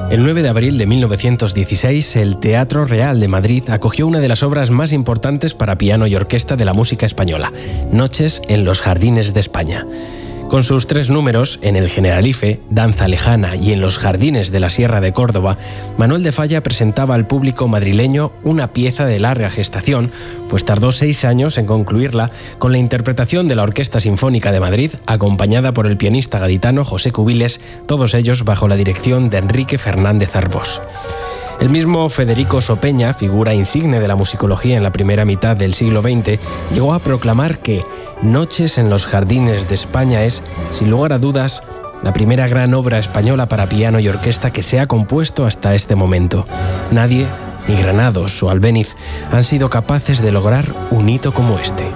El 9 de abril de 1916, el Teatro Real de Madrid acogió una de las obras más importantes para piano y orquesta de la música española, Noches en los Jardines de España. Con sus 3 números, en el Generalife, Danza Lejana y en los Jardines de la Sierra de Córdoba, Manuel de Falla presentaba al público madrileño una pieza de larga gestación, pues tardó 6 años en concluirla con la interpretación de la Orquesta Sinfónica de Madrid, acompañada por el pianista gaditano José Cubiles, todos ellos bajo la dirección de Enrique Fernández Arbós. El mismo Federico Sopeña, figura insigne de la musicología en la primera mitad del siglo XX, llegó a proclamar que Noches en los Jardines de España es, sin lugar a dudas, la primera gran obra española para piano y orquesta que se ha compuesto hasta este momento. Nadie, ni Granados o Albéniz, han sido capaces de lograr un hito como este.